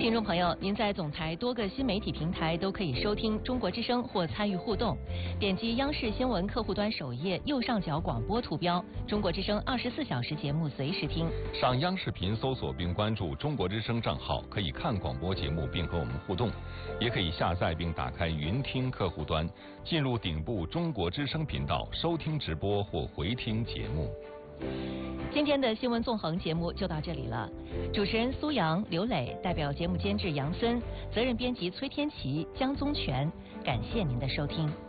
听众朋友，您在总台多个新媒体平台都可以收听中国之声或参与互动。点击央视新闻客户端首页右上角广播图标，中国之声24小时节目随时听。 上央视频搜索并关注中国之声账号，可以看广播节目并和我们互动，也可以下载并打开云听客户端，进入顶部中国之声频道收听直播或回听节目。 今天的新闻纵横节目就到这里了，主持人苏阳、刘磊，代表节目监制杨森，责任编辑崔天琪、江宗全，感谢您的收听。